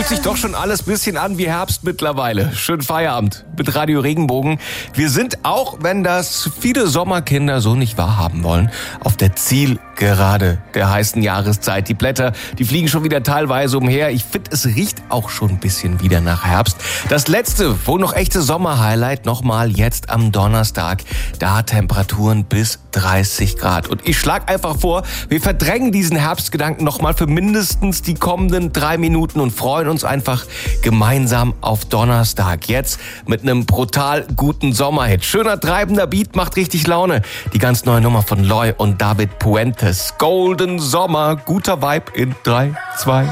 Fühlt sich doch schon alles ein bisschen an wie Herbst mittlerweile. Schönen Feierabend mit Radio Regenbogen. Wir sind, auch wenn das viele Sommerkinder so nicht wahrhaben wollen, auf der Zielgerade der heißen Jahreszeit. Die Blätter, die fliegen schon wieder teilweise umher. Ich finde, es riecht auch schon ein bisschen wieder nach Herbst. Das letzte, wohl noch echte Sommerhighlight, nochmal jetzt am Donnerstag. Da Temperaturen bis 30 Grad. Und ich schlage einfach vor, wir verdrängen diesen Herbstgedanken nochmal für mindestens die kommenden 3 Minuten und freuen uns einfach gemeinsam auf Donnerstag. Jetzt mit einem brutal guten Sommerhit. Schöner treibender Beat, macht richtig Laune. Die ganz neue Nummer von Loy und David Puentes. Golden Sommer, guter Vibe in 3, 2,